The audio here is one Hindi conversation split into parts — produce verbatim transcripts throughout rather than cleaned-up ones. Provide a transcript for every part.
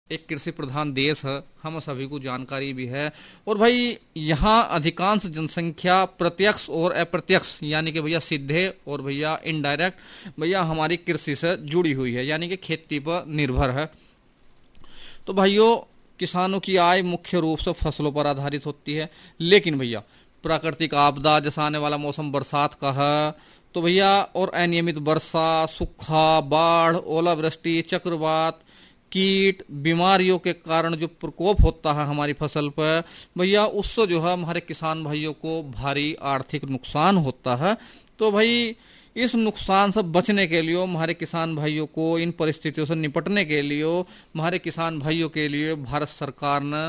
एक कृषि प्रधान देश है, हम सभी को जानकारी भी है। और भाई यहाँ अधिकांश जनसंख्या प्रत्यक्ष और अप्रत्यक्ष यानी कि भैया सीधे और भैया इनडायरेक्ट भैया हमारी कृषि से जुड़ी हुई है, यानी कि खेती पर निर्भर है। तो भाइयों किसानों की आय मुख्य रूप से फसलों पर आधारित होती है, लेकिन भैया प्राकृतिक आपदा जैसा आने वाला मौसम बरसात का है तो भैया और अनियमित वर्षा, सूखा, बाढ़, ओलावृष्टि, चक्रवात, कीट, बीमारियों के कारण जो प्रकोप होता है हमारी फसल पर भैया, उससे जो है हमारे किसान भाइयों को भारी आर्थिक नुकसान होता है। तो भाई इस नुकसान से बचने के लिए हमारे किसान भाइयों को, इन परिस्थितियों से निपटने के लिए हमारे किसान भाइयों के लिए भारत सरकार ने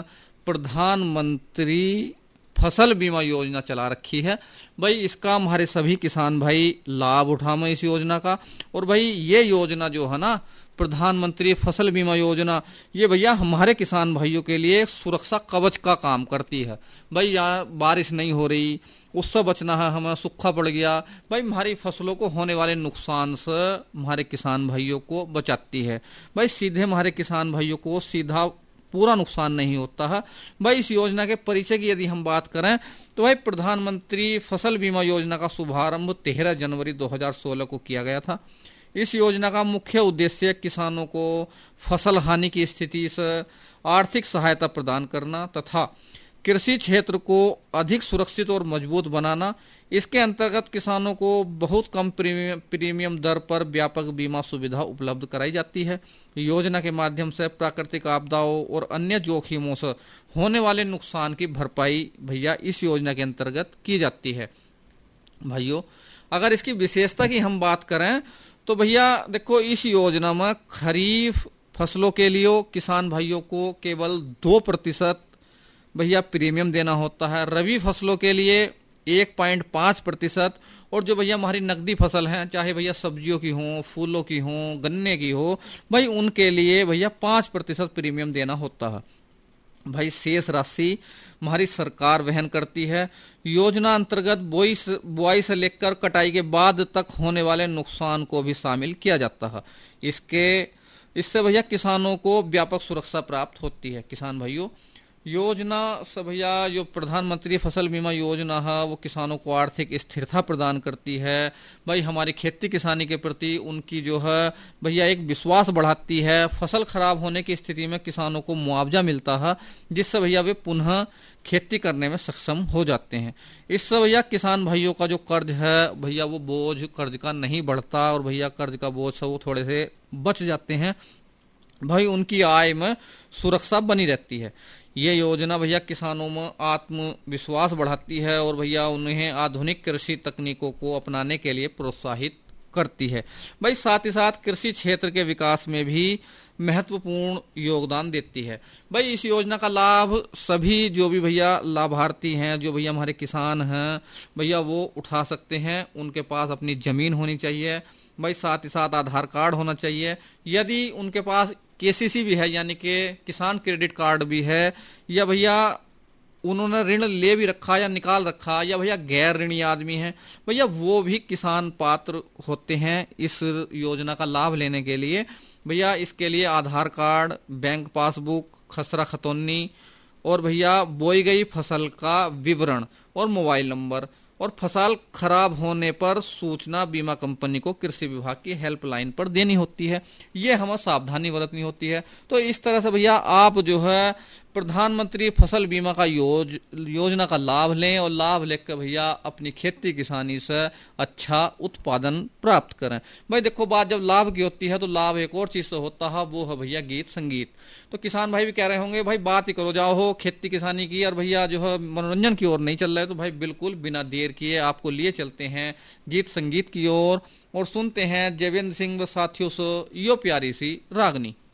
प्रधानमंत्री फसल बीमा योजना चला रखी है। भाई इसका हमारे सभी किसान भाई लाभ उठाएं इस योजना का। और भाई ये योजना जो है ना, प्रधानमंत्री फसल बीमा योजना, ये भैया हमारे किसान भाइयों के लिए सुरक्षा कवच का काम करती है। भाई यार बारिश नहीं हो रही, उससे बचना है, हमें सूखा पड़ गया, भाई हमारी फसलों को होने वाले नुकसान से हमारे किसान भाइयों को बचाती है। भाई सीधे हमारे किसान भाइयों को सीधा पूरा नुकसान नहीं होता है। भाई इस योजना के परिचय की यदि हम बात करें तो भाई प्रधानमंत्री फसल बीमा योजना का शुभारंभ तेरह जनवरी दो हज़ार सोलह को किया गया था। इस योजना का मुख्य उद्देश्य किसानों को फसल हानि की स्थिति से आर्थिक सहायता प्रदान करना तथा कृषि क्षेत्र को अधिक सुरक्षित और मजबूत बनाना। इसके अंतर्गत किसानों को बहुत कम प्रीमियम प्रीमियम दर पर व्यापक बीमा सुविधा उपलब्ध कराई जाती है। योजना के माध्यम से प्राकृतिक आपदाओं और अन्य जोखिमों से होने वाले नुकसान की भरपाई भैया इस योजना के अंतर्गत की जाती है। भाइयों अगर इसकी विशेषता की हम बात करें तो भैया देखो, इस योजना में खरीफ फसलों के लिए किसान भाइयों को केवल दो प्रतिशत भैया प्रीमियम देना होता है, रबी फसलों के लिए एक पॉइंट पाँच प्रतिशत, और जो भैया हमारी नकदी फसल हैं, चाहे भैया सब्जियों की हों, फूलों की हों, गन्ने की हो, भाई उनके लिए भैया पाँच प्रतिशत प्रीमियम देना होता है। भाई शेष राशि हमारी सरकार वहन करती है। योजना अंतर्गत बुआई से बुआई से लेकर कटाई के बाद तक होने वाले नुकसान को भी शामिल किया जाता है। इसके इससे भैया किसानों को व्यापक सुरक्षा प्राप्त होती है। किसान भाइयों योजना से भैया जो प्रधानमंत्री फसल बीमा योजना है वो किसानों को आर्थिक स्थिरता प्रदान करती है। भाई हमारी खेती किसानी के प्रति उनकी जो है भैया एक विश्वास बढ़ाती है। फसल खराब होने की स्थिति में किसानों को मुआवजा मिलता है, जिससे भैया वे पुनः खेती करने में सक्षम हो जाते हैं। इससे भैया किसान भाइयों का जो कर्ज है भैया वो बोझ कर्ज का नहीं बढ़ता, और भैया कर्ज का बोझ से वो थोड़े से बच जाते हैं। भाई उनकी आय में सुरक्षा बनी रहती है। ये योजना भैया किसानों में आत्मविश्वास बढ़ाती है और भैया उन्हें आधुनिक कृषि तकनीकों को अपनाने के लिए प्रोत्साहित करती है। भाई साथ ही साथ कृषि क्षेत्र के विकास में भी महत्वपूर्ण योगदान देती है। भाई इस योजना का लाभ सभी जो भी भैया लाभार्थी हैं, जो भैया हमारे किसान हैं भैया वो उठा सकते हैं। उनके पास अपनी जमीन होनी चाहिए, भाई साथ ही साथ आधार कार्ड होना चाहिए। यदि उनके पास केसीसी भी है यानी कि किसान क्रेडिट कार्ड भी है, या भैया उन्होंने ऋण ले भी रखा या निकाल रखा, या भैया गैर ऋणी आदमी है भैया वो भी किसान पात्र होते हैं इस योजना का लाभ लेने के लिए। भैया इसके लिए आधार कार्ड, बैंक पासबुक, खसरा खतौनी और भैया बोई गई फसल का विवरण और मोबाइल नंबर, और फसल खराब होने पर सूचना बीमा कंपनी को कृषि विभाग की हेल्पलाइन पर देनी होती है। ये हमें सावधानी बरतनी होती है। तो इस तरह से भैया आप जो है प्रधानमंत्री फसल बीमा का योज योजना का लाभ लें, और लाभ लेकर भैया अपनी खेती किसानी से अच्छा उत्पादन प्राप्त करें। भाई देखो बात जब लाभ की होती है तो लाभ एक और चीज से होता है, वो है भैया गीत संगीत। तो किसान भाई भी कह रहे होंगे भाई बात ही करो जाओ हो खेती किसानी की, और भैया जो है मनोरंजन की ओर नहीं चल रहा है। तो भाई बिल्कुल बिना देर किए आपको लिए चलते हैं गीत संगीत की ओर, और सुनते हैं जयवेंद्र सिंह व साथियों से यो प्यारी सी रागनी।